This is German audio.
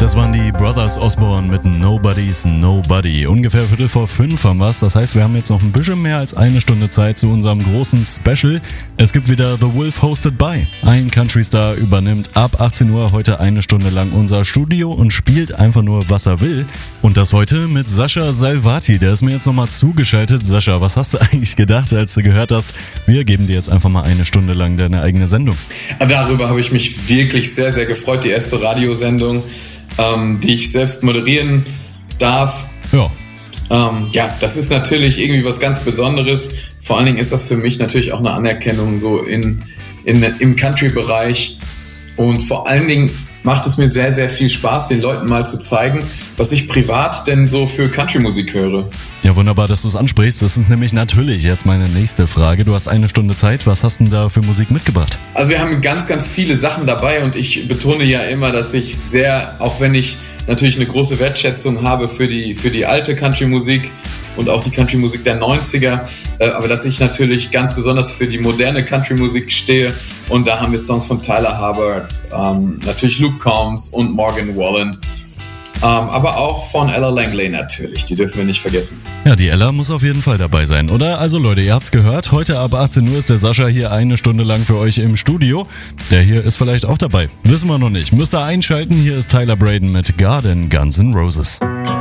Das waren die Brothers Osborne mit Nobody's Nobody. Ungefähr 4:45 haben wir's. Das heißt, wir haben jetzt noch ein bisschen mehr als eine Stunde Zeit zu unserem großen Special. Es gibt wieder The Wolf Hosted by. Ein Country-Star übernimmt ab 18 Uhr heute eine Stunde lang unser Studio und spielt einfach nur, was er will. Und das heute mit Sascha Salvati. Der ist mir jetzt nochmal zugeschaltet. Sascha, was hast du eigentlich gedacht, als du gehört hast, wir geben dir jetzt einfach mal eine Stunde lang deine eigene Sendung? Darüber habe ich mich wirklich sehr, sehr gefreut. Die erste Radiosendung, die ich selbst moderieren darf. Ja, das ist natürlich irgendwie was ganz Besonderes. Vor allen Dingen ist das für mich natürlich auch eine Anerkennung so im Country-Bereich. Und vor allen Dingen macht es mir sehr, sehr viel Spaß, den Leuten mal zu zeigen, was ich privat denn so für Country-Musik höre. Ja, wunderbar, dass du es ansprichst. Das ist nämlich natürlich jetzt meine nächste Frage. Du hast eine Stunde Zeit. Was hast du denn da für Musik mitgebracht? Also wir haben ganz, ganz viele Sachen dabei und ich betone ja immer, dass ich auch wenn ich natürlich eine große Wertschätzung habe für die alte Country-Musik und auch die Country-Musik der 90er, aber dass ich natürlich ganz besonders für die moderne Country-Musik stehe und da haben wir Songs von Tyler Hubbard, natürlich Luke Combs und Morgan Wallen, aber auch von Ella Langley natürlich, die dürfen wir nicht vergessen. Ja, die Ella muss auf jeden Fall dabei sein, oder? Also Leute, ihr habt's gehört, heute ab 18 Uhr ist der Sascha hier eine Stunde lang für euch im Studio. Der hier ist vielleicht auch dabei, wissen wir noch nicht. Müsst ihr einschalten, hier ist Tyler Braden mit Garden Guns N' Roses.